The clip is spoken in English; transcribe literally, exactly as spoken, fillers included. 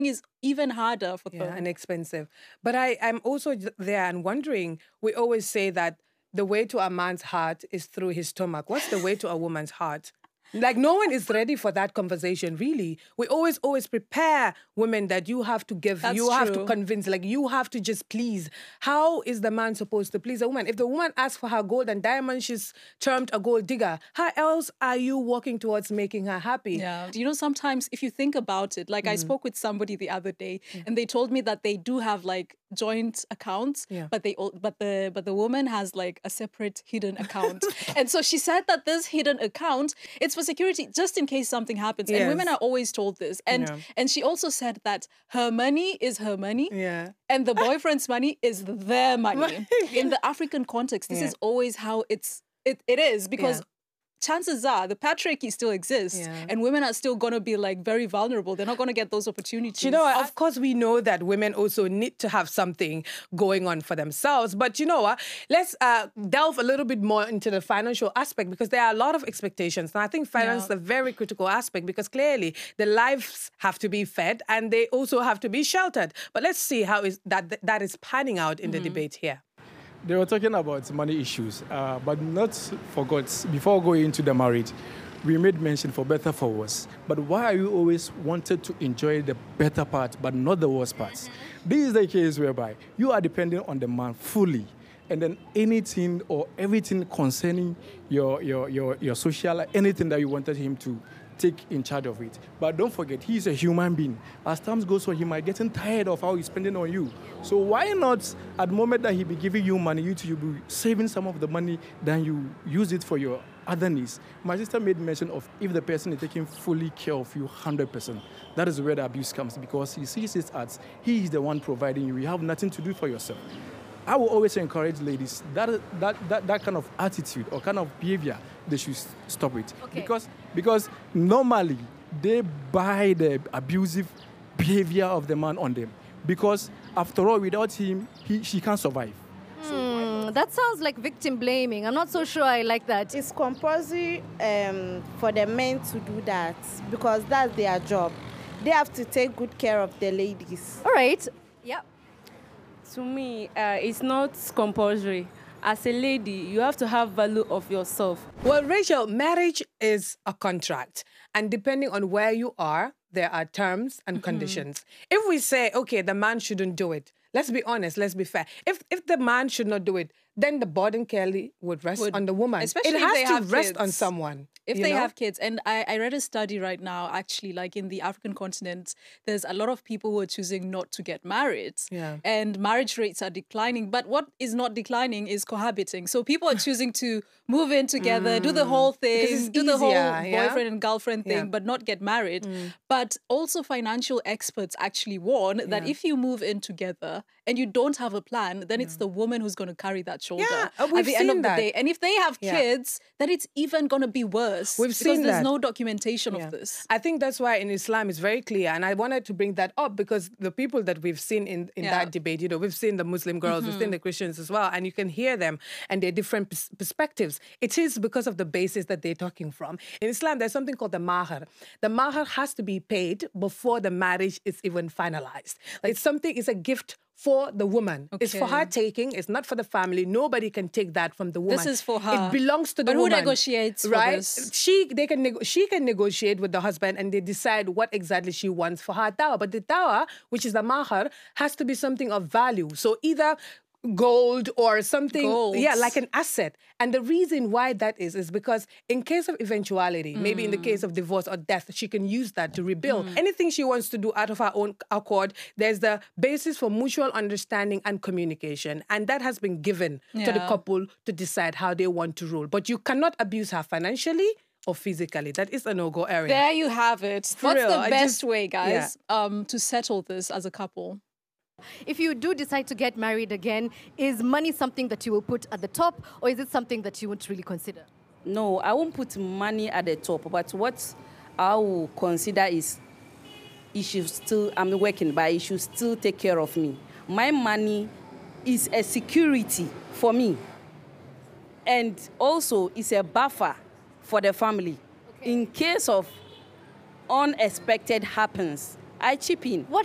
is even harder for yeah, them. and expensive. But I, I'm also there and wondering, we always say that the way to a man's heart is through his stomach. What's the way to a woman's heart? Like, no one is ready for that conversation, really. We always, always prepare women that you have to give, That's you have to true. convince, like, you have to just please. How is the man supposed to please a woman? If the woman asks for her gold and diamond, she's termed a gold digger. How else are you working towards making her happy? Yeah. You know, sometimes if you think about it, like I spoke with somebody the other day and they told me that they do have like joint accounts, Yeah. but they all but the but the woman has like a separate hidden account. And so she said that this hidden account, it's for security just in case something happens. And Yes. women are always told this. And Yeah. and she also said that her money is her money. Yeah. And the boyfriend's money is their money. In the African context, this Yeah. is always how it's it, it is because Yeah. chances are the patriarchy still exists Yeah. and women are still going to be like very vulnerable. They're not going to get those opportunities. You know, what? Of course, we know that women also need to have something going on for themselves. But you know what? Let's uh, delve a little bit more into the financial aspect because there are a lot of expectations. And I think finance Yeah. is a very critical aspect because clearly the lives have to be fed and they also have to be sheltered. But let's see how is that that is panning out in mm-hmm. the debate here. They were talking about money issues, uh, but not forgot, before going into the marriage, we made mention for better, for worse. But why are you always wanted to enjoy the better part, but not the worst parts? This is the case whereby you are dependent on the man fully, and then anything or everything concerning your, your, your, your social, anything that you wanted him to take in charge of it. But don't forget, he's a human being. As time goes on, he might get tired of how he's spending on you. So why not, at the moment that he be giving you money, you to be saving some of the money, then you use it for your other needs. My sister made mention of if the person is taking fully care of you one hundred percent. That is where the abuse comes because he sees it as he is the one providing you. You have nothing to do for yourself. I will always encourage ladies that that that, that kind of attitude or kind of behavior, they should stop it. Okay. Because because normally they buy the abusive behavior of the man on them. Because after all, without him, he, she can't survive. Hmm, that sounds like victim blaming. I'm not so sure I like that. It's compulsory um, for the men to do that because that's their job. They have to take good care of the ladies. All right. Yeah. To me, uh, it's not compulsory. As a lady, you have to have value of yourself. Well, Rachel, marriage is a contract. And depending on where you are, there are terms and mm-hmm. conditions. If we say, okay, the man shouldn't do it, let's be honest, let's be fair. If if the man should not do it, then the burden clearly would rest Would, on the woman. especially it if has they to have rest kids. on someone. If you they know? have kids, and I, I read a study right now, actually, like in the African continent, there's a lot of people who are choosing not to get married. Yeah. And marriage rates are declining. But what is not declining is cohabiting. So people are choosing to move in together, mm. do the whole thing, do the whole easier, yeah? boyfriend and girlfriend thing, Yeah. but not get married. Mm. But also financial experts actually warn Yeah. that if you move in together and you don't have a plan, then it's the woman who's going to carry that shoulder Yeah, uh, at we've the end of seen the that. day. And if they have Yeah. kids, then it's even going to be worse. We've because seen there's that. no documentation Yeah. of this. I think that's why in Islam it's very clear. And I wanted to bring that up because the people that we've seen in, in Yeah. that debate, you know, we've seen the Muslim girls, Mm-hmm. we've seen the Christians as well, and you can hear them and their different pers- perspectives. It is because of the basis that they're talking from. In Islam, there's something called the mahar. The mahar has to be paid before the marriage is even finalized. Like it's something, it's a gift for the woman. It's for Okay. her taking. It's not for the family. Nobody can take that from the woman. This is for her. It belongs to the But who woman. negotiates for right? this? She they can nego- she can negotiate with the husband and they decide what exactly she wants for her dowry. But the dowry, which is the mahar, has to be something of value. So either gold or something, Gold. yeah, like an asset. And the reason why that is, is because in case of eventuality, mm. maybe in the case of divorce or death, she can use that to rebuild. Mm. Anything she wants to do out of her own accord, there's the basis for mutual understanding and communication. And that has been given yeah. to the couple to decide how they want to rule. But you cannot abuse her financially or physically. That is a no-go area. There you have it. For What's real, the I best just- way, guys, yeah. um, to settle this as a couple? If you do decide to get married again, is money something that you will put at the top, or is it something that you won't really consider? No, I won't put money at the top, but what I will consider is it should still, I'm working, but it should still take care of me. My money is a security for me. And also, it's a buffer for the family. Okay. In case of unexpected happens, I chip in. What